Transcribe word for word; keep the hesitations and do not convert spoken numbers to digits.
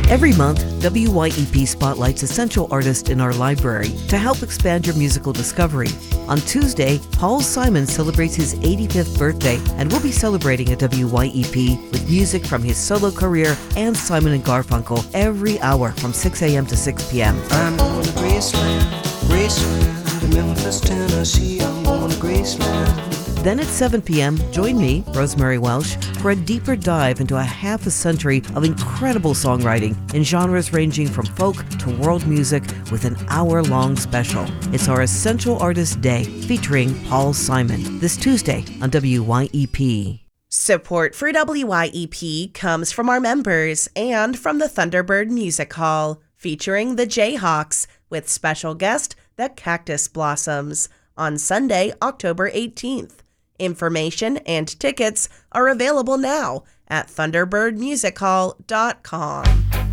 Every month, W Y E P spotlights essential artists in our library to help expand your musical discovery. On Tuesday, Paul Simon celebrates his eighty-fifth birthday, and we'll be celebrating at W Y E P with music from his solo career and Simon and Garfunkel every hour from six a.m. to six p.m. I'm going to Graceland, Graceland, to Memphis, Tennessee. I'm going to Graceland. Then at seven p.m., join me, Rosemary Welsh, for a deeper dive into a half a century of incredible songwriting in genres ranging from folk to world music with an hour-long special. It's our Essential Artist Day featuring Paul Simon this Tuesday on W Y E P. Support for W Y E P comes from our members and from the Thunderbird Music Hall, featuring the Jayhawks with special guest The Cactus Blossoms on Sunday, October eighteenth. Information and tickets are available now at thunderbird music hall dot com.